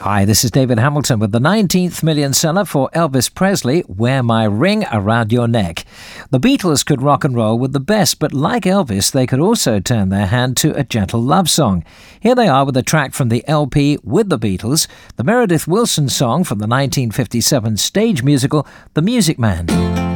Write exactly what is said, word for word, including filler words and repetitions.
Hi, this is David Hamilton with the nineteenth million seller for Elvis Presley, Wear My Ring Around Your Neck. The Beatles could rock and roll with the best, but like Elvis, they could also turn their hand to a gentle love song. Here they are with a track from the L P with the Beatles, the Meredith Willson song from the nineteen fifty-seven stage musical, The Music Man.